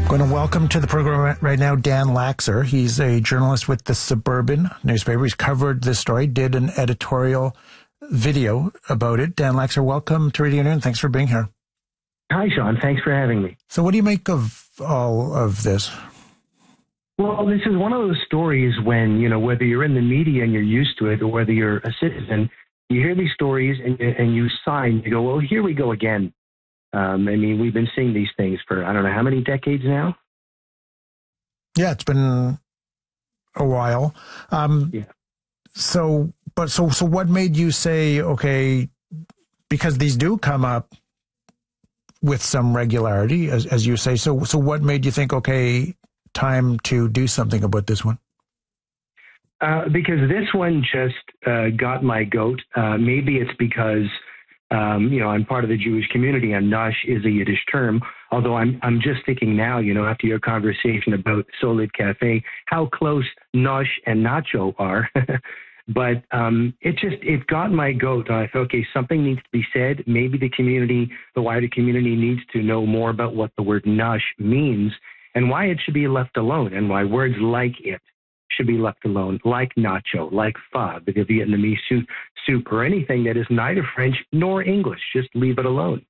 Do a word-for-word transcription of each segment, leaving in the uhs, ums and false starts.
Going to welcome to the program right now Dan Laxer. He's a journalist with the Suburban newspaper. He's covered this story, did an editorial video about it. Dan Laxer, welcome to Radio Noon. Thanks for being here. Hi, Sean. Thanks for having me. So what do you make of all of this? Well, this is one of those stories when, you know, whether you're in the media and you're used to it or whether you're a citizen, you hear these stories and, and you sign, you go, well, here we go again. Um, I mean, we've been seeing these things for, I don't know, how many decades now? Yeah, it's been a while. Um, yeah. So, but so, so what made you say, okay, because these do come up with some regularity, as, as you say. So, so what made you think, okay, time to do something about this one? Uh, because this one just uh, got my goat. Uh, maybe it's because, um, you know, I'm part of the Jewish community and Nosh is a Yiddish term. Although I'm I'm just thinking now, you know, after your conversation about Solid Cafe, how close Nosh and Nacho are. But um, it just, it got my goat. I thought, okay, something needs to be said. Maybe the community, the wider community needs to know more about what the word Nosh means and why it should be left alone and why words like it should be left alone, like nacho, like pho, the Vietnamese soup, soup, or anything that is neither French nor English. Just leave it alone.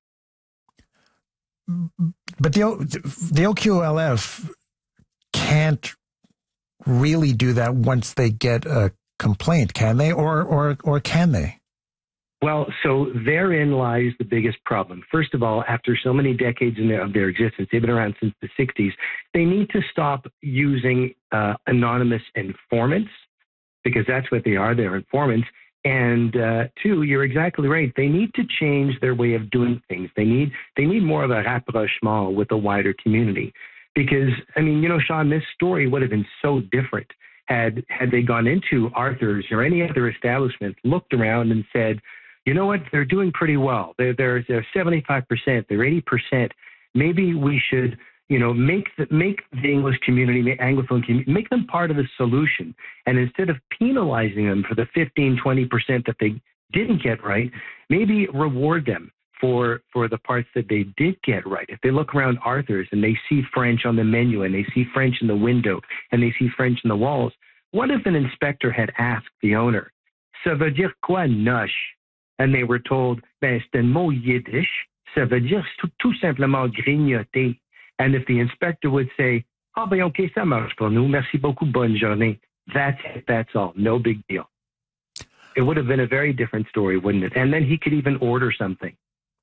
But the the O Q L F can't really do that once they get a complaint, can they? Or or or can they? Well, so therein lies the biggest problem. First of all, after so many decades in their, of their existence, they've been around since the sixties, they need to stop using uh, anonymous informants, because that's what they are, they're informants. And uh, two, you're exactly right. They need to change their way of doing things. They need they need more of a rapprochement with the wider community. Because, I mean, you know, Sean, this story would have been so different had had they gone into Arthur's or any other establishment, looked around and said, you know what, they're doing pretty well. They're, they're, they're seventy-five percent, they're eighty percent. Maybe we should, you know, make the, make the English community, the Anglophone community, make them part of the solution. And instead of penalizing them for the fifteen, twenty percent that they didn't get right, maybe reward them for, for the parts that they did get right. If they look around Arthur's and they see French on the menu and they see French in the window and they see French in the walls, what if an inspector had asked the owner, ça veut dire quoi, noche? And they were told, ben, c'est un mot Yiddish, ça veut dire tout, tout simplement grignoter. And if the inspector would say, ah, ben, OK, ça marche pour nous, merci beaucoup, bonne journée. That's it, that's all, no big deal. It would have been a very different story, wouldn't it? And then he could even order something.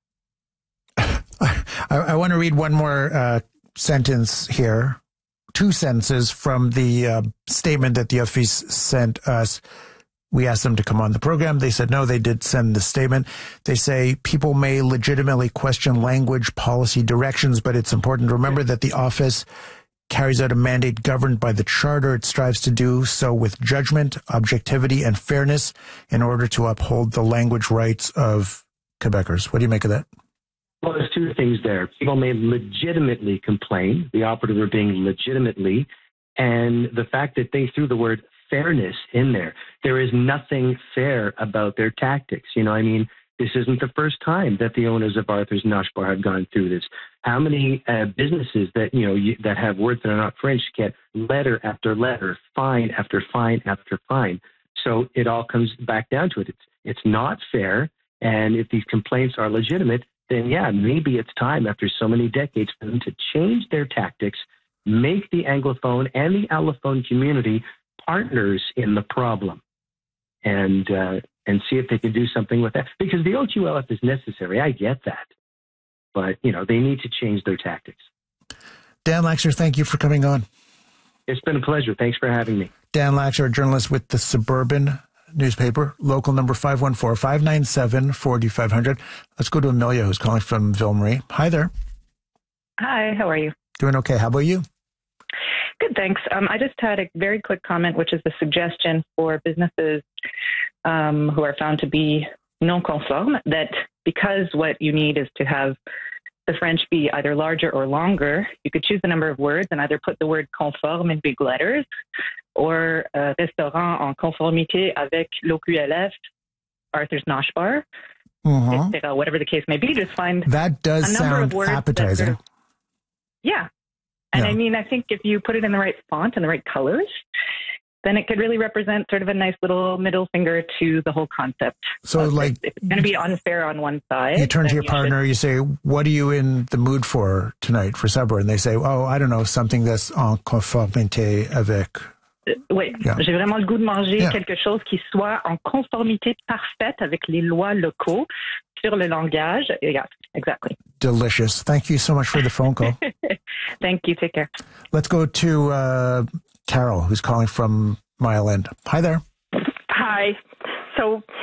I, I want to read one more uh, sentence here, two sentences from the uh, statement that the office sent us. We asked them to come on the program. They said no, they did send the statement. They say people may legitimately question language policy directions, but it's important to remember that the office carries out a mandate governed by the charter. It strives to do so with judgment, objectivity, and fairness in order to uphold the language rights of Quebecers. What do you make of that? Well, there's two things there. People may legitimately complain, the operative being legitimately, and the fact that they threw the word fairness in there. There is nothing fair about their tactics. You know, I mean, this isn't the first time that the owners of Arthur's Nosh Bar have gone through this. How many uh, businesses that, you know, you, that have words that are not French get letter after letter, fine after fine after fine. So it all comes back down to it. It's, it's not fair. And if these complaints are legitimate, then yeah, maybe it's time after so many decades for them to change their tactics, make the Anglophone and the Allophone community partners in the problem, and uh, and see if they can do something with that. Because the O Q L F is necessary. I get that. But, you know, they need to change their tactics. Dan Laxer, thank you for coming on. It's been a pleasure. Thanks for having me. Dan Laxer, a journalist with the Suburban newspaper, local number five one four, five nine seven, four five zero zero. Let's go to Amelia, who's calling from Ville Marie. Hi there. Hi, how are you? Doing okay. How about you? Good, thanks. Um, I just had a very quick comment, which is the suggestion for businesses um, who are found to be non-conforme, that because what you need is to have the French be either larger or longer, you could choose the number of words and either put the word conforme in big letters or uh, restaurant en conformité avec l'O Q L F, Arthur's Nosh Bar, mm-hmm. et cetera, whatever the case may be. Just find that does a number sound of words appetizing. That are, yeah. And Yeah. I mean, I think if you put it in the right font and the right colors, then it could really represent sort of a nice little middle finger to the whole concept. So, of like, it. If it's going to be unfair on one side. you turn to then your you partner, should- you say, what are you in the mood for tonight for supper? And they say, oh, I don't know, something that's en conformité avec. Euh, Oui, Yeah. j'ai vraiment le goût de manger Yeah. quelque chose qui soit en conformité parfaite avec les lois locaux sur le langage. Yeah, exactly. Delicious. Thank you so much for the phone call. Thank you. Take care. Let's go to uh, Carol, who's calling from Mile End. Hi there. Hi. So